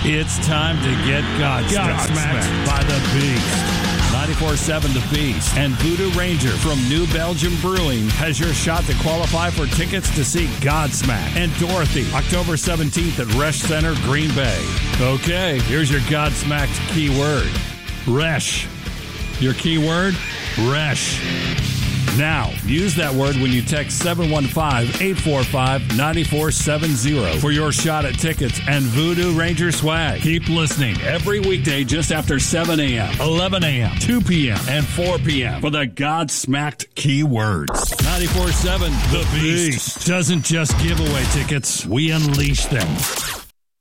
It's time to get Godsmacked by the Beast. 94.7 The Beast and Voodoo Ranger from New Belgium Brewing has your shot to qualify for tickets to see Godsmack and Dorothy October 17th at Resch Center, Green Bay. Okay, here's your Godsmacked keyword. Resch. Your keyword? Resch. Now, use that word when you text 715-845-9470 for your shot at tickets and Voodoo Ranger swag. Keep listening every weekday just after 7 a.m., 11 a.m., 2 p.m., and 4 p.m. for the Godsmacked keywords. 94.7 The Beast doesn't just give away tickets, we unleash them.